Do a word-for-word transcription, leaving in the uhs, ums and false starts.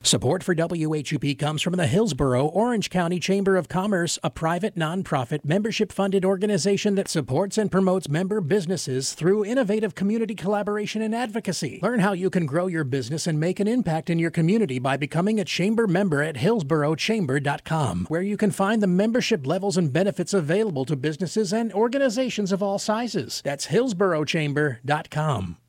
Support for W H U P comes from the Hillsborough Orange County Chamber of Commerce, a private nonprofit membership-funded organization that supports and promotes member businesses through innovative community collaboration and advocacy. Learn how you can grow your business and make an impact in your community by becoming a chamber member at hillsborough chamber dot com, where you can find the membership levels and benefits available to businesses and organizations of all sizes. That's hillsborough chamber dot com.